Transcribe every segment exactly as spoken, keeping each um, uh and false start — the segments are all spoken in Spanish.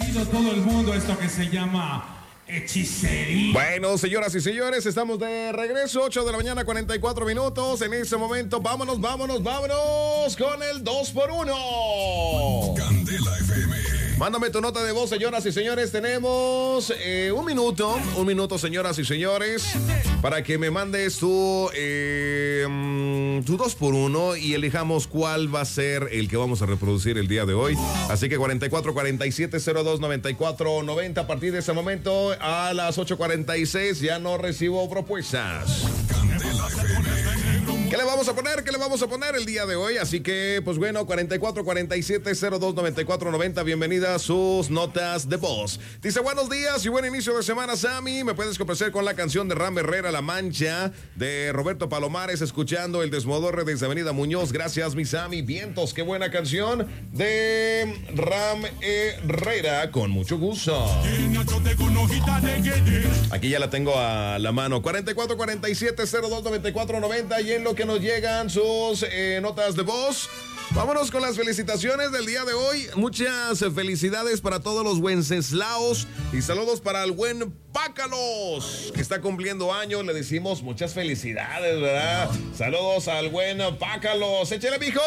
bienvenido todo el mundo a esto que se llama hechicería. Bueno, señoras y señores, estamos de regreso, ocho de la mañana, cuarenta y cuatro minutos. En este momento, vámonos, vámonos, vámonos con el dos por uno. Candela F M. Mándame tu nota de voz, señoras y señores. Tenemos eh, un minuto, un minuto, señoras y señores, para que me mandes tu, eh, tu dos por uno y elijamos cuál va a ser el que vamos a reproducir el día de hoy. Así que cuarenta y cuatro, cuarenta y siete, cero dos, noventa y cuatro, noventa. A partir de ese momento, a las ocho cuarenta y seis, ya no recibo propuestas. Candela F M. ¿Qué le vamos a poner? ¿Qué le vamos a poner el día de hoy? Así que, pues bueno, cuarenta y cuatro, cuarenta y siete, cero dos, noventa y cuatro, noventa. Bienvenidas sus notas de voz. Dice, buenos días y buen inicio de semana, Sammy. Me puedes complacer con la canción de Ram Herrera, La Mancha, de Roberto Palomares, escuchando el desmodorre desde Avenida Muñoz. Gracias, mi Sammy. Vientos, qué buena canción de Ram Herrera, con mucho gusto. Aquí ya la tengo a la mano. cuarenta y cuatro, cuarenta y siete, cero dos, noventa y cuatro, noventa. Y en lo que nos llegan sus eh, notas de voz, vámonos con las felicitaciones del día de hoy. Muchas felicidades para todos los wenceslaos y saludos para el buen Pácalos, que está cumpliendo años. Le decimos muchas felicidades, ¿verdad? Saludos al buen Pácalos. ¡Échale, mijo!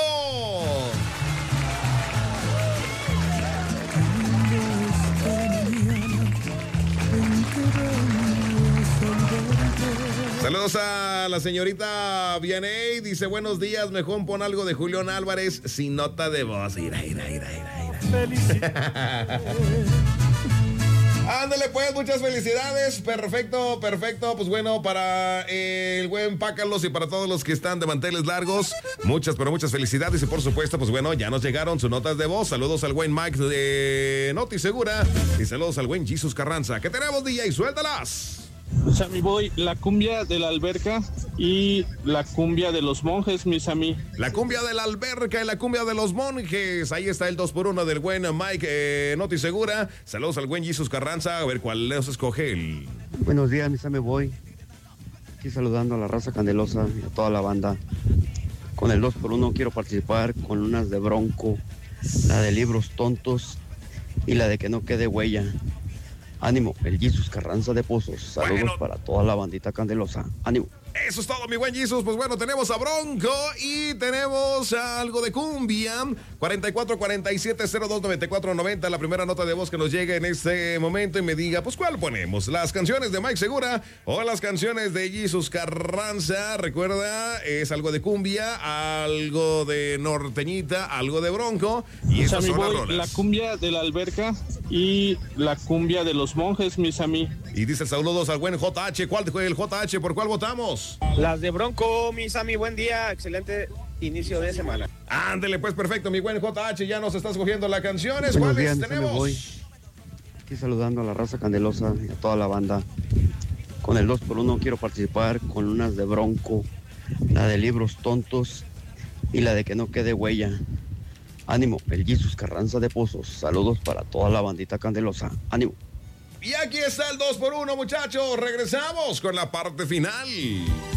Saludos a la señorita Vianey. Dice, buenos días, mejor pon algo de Julián Álvarez sin nota de voz. Ira, ira, ira, ira, ira. Ándale pues, muchas felicidades. Perfecto, perfecto. Pues bueno, para el buen Pácalos y para todos los que están de manteles largos, muchas, pero muchas felicidades. Y por supuesto, pues bueno, ya nos llegaron sus notas de voz. Saludos al buen Mike de Noti Segura y saludos al buen Jesus Carranza. ¿Qué tenemos, D J? Suéltalas. Sammy Boy, la cumbia de la alberca y la cumbia de los monjes, mis amigos. La cumbia de la alberca y la cumbia de los monjes. Ahí está el dos por uno del buen Mike eh, Noti Segura. Saludos al buen Jesus Carranza. A ver cuál les escoge el... Buenos días, mi Sammy Boy. Aquí saludando a la raza candelosa y a toda la banda. Con el dos por uno quiero participar con unas de Bronco, la de Libros Tontos y la de Que No Quede Huella. Ánimo, el Jesus Carranza de Pozos. Saludos bueno. Para toda la bandita candelosa. Ánimo. Eso es todo, mi buen Jesus. Pues bueno, tenemos a Bronco y tenemos algo de cumbia. cuarenta y cuatro, cuarenta y siete, cero dos, noventa y cuatro, noventa. La primera nota de voz que nos llegue en este momento y me diga, pues, ¿cuál ponemos? ¿Las canciones de Mike Segura o las canciones de Jesus Carranza? Recuerda, es algo de cumbia, algo de norteñita, algo de Bronco. Y esas son las rolas. La cumbia de la alberca y la cumbia de los monjes, mis amigos. Y dice saludos al buen J H. ¿Cuál fue el J H? ¿Por cuál votamos? Las de Bronco, mi Sammy, buen día, excelente inicio de semana. Ándele, pues perfecto, mi buen J H, ya nos estás cogiendo las canciones. Buenos ¿Cuáles días, tenemos? Voy. Aquí saludando a la raza candelosa y a toda la banda. Con el dos por uno quiero participar con unas de Bronco, la de Libros Tontos y la de Que No Quede Huella. Ánimo, el Jesus Carranza de Pozos. Saludos para toda la bandita candelosa. Ánimo. Y aquí está el dos por uno, muchachos. Regresamos con la parte final.